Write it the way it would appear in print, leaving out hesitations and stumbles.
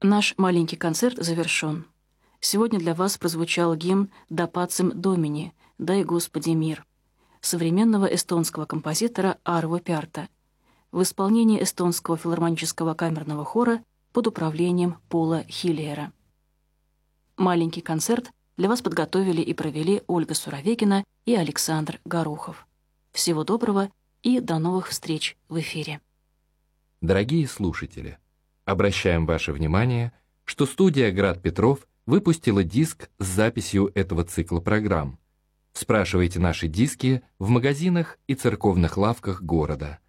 Наш маленький концерт завершен. Сегодня для вас прозвучал гимн «Да пацем Домини» «Дай Господи мир» современного эстонского композитора Арво Пярта в исполнении эстонского филармонического камерного хора под управлением Пола Хиллиера. Маленький концерт для вас подготовили и провели Ольга Суровегина и Александр Горохов. Всего доброго и до новых встреч в эфире. Дорогие слушатели, обращаем ваше внимание, что студия «Град Петров» выпустила диск с записью этого цикла программ. Спрашивайте наши диски в магазинах и церковных лавках города.